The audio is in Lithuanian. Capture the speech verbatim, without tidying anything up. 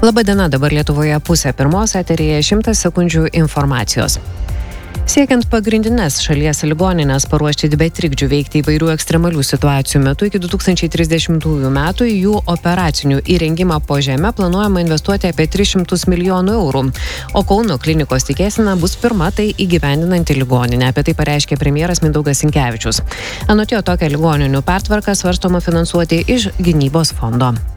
Labadiena, dabar Lietuvoje pusė pirmos, eteryje šimtas sekundžių informacijos. Siekiant pagrindinės šalies ligoninės paruošti be trikdžių veikti įvairių ekstremalių situacijų metu iki du tūkstančiai trisdešimtųjų metų į jų operacinių įrengimą po žeme planuojama investuoti apie tris šimtus milijonų eurų. O Kauno klinikos tikėsina bus pirma tai įgyvendinanti ligoninė. Apie tai pareiškė premjeras Mindaugas Sinkevičius. Anot jo, tokią ligoninių pertvarką svarstoma finansuoti iš gynybos fondo.